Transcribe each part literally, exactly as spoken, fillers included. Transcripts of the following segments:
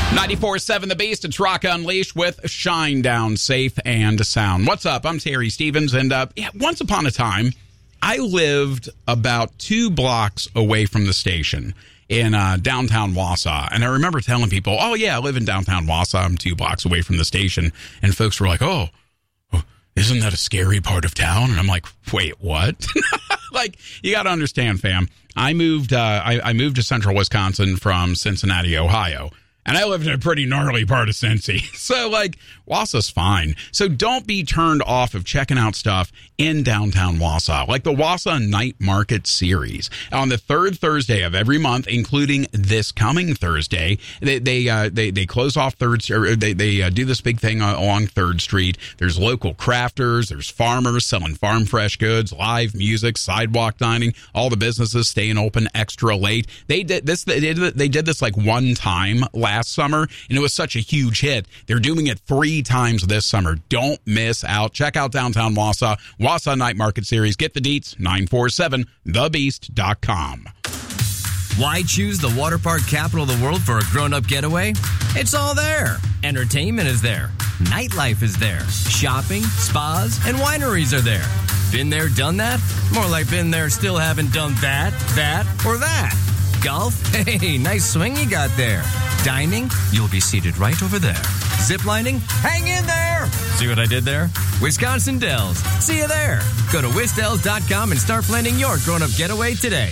ninety-four point seven The Beast. It's Rock Unleashed with Shine Down Safe and Sound. What's up? I'm Terry Stevens, and uh, yeah, once upon a time, I lived about two blocks away from the station in uh, downtown Wausau. And I remember telling people, oh, yeah, I live in downtown Wausau. I'm two blocks away from the station. And folks were like, oh, isn't that a scary part of town? And I'm like, wait, what? Like, you got to understand, fam. I moved, uh, I, I moved to central Wisconsin from Cincinnati, Ohio. And I lived in a pretty gnarly part of Cincy. So, like, Wausau's fine. So don't be turned off of checking out stuff in downtown Wausau, like the Wausau Night Market Series. On the third Thursday of every month, including this coming Thursday, they they uh, they, they close off third, or they, they uh, do this big thing along third Street. There's local crafters, there's farmers selling farm fresh goods, live music, sidewalk dining, all the businesses staying open extra late. They did this, they did, they did this like one time last summer, and it was such a huge hit. They're doing it three times this summer. Don't miss out. Check out downtown Wausau, Wausau Night Market Series. Get the deets, nine four seven the beast dot com. Why choose the water park capital of the world for a grown-up getaway? It's all there. Entertainment is there. Nightlife is there. Shopping, spas, and wineries are there. Been there, done that? More like been there, still haven't done that, that, or that. Golf? Hey, nice swing you got there. Dining? You'll be seated right over there. Ziplining? Hang in there! See what I did there? Wisconsin Dells. See you there. Go to wisdells dot com and start planning your grown-up getaway today.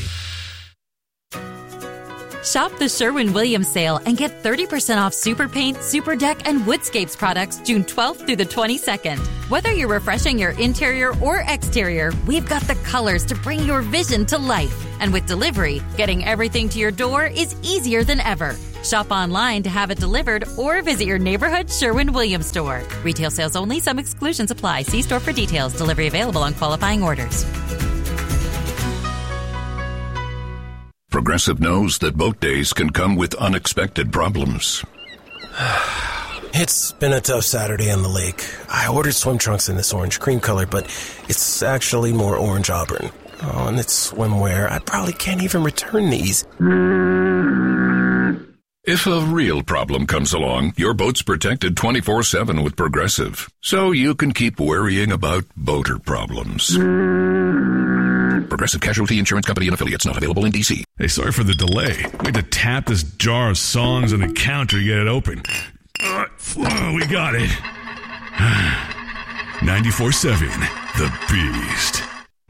Shop the Sherwin-Williams sale and get thirty percent off Super Paint, Super Deck, and Woodscapes products June twelfth through the twenty-second. Whether you're refreshing your interior or exterior, we've got the colors to bring your vision to life. And with delivery, getting everything to your door is easier than ever. Shop online to have it delivered or visit your neighborhood Sherwin-Williams store. Retail sales only. Some exclusions apply. See store for details. Delivery available on qualifying orders. Progressive knows that boat days can come with unexpected problems. It's been a tough Saturday on the lake. I ordered swim trunks in this orange cream color, but it's actually more orange auburn. Oh, and it's swimwear. I probably can't even return these. If a real problem comes along, your boat's protected twenty-four seven with Progressive, so you can keep worrying about boater problems. Progressive Casualty Insurance Company and Affiliates, not available in D C. Hey, sorry for the delay. We had to tap this jar of songs on the counter to get it open. Uh, we got it. ninety-four point seven The Beast.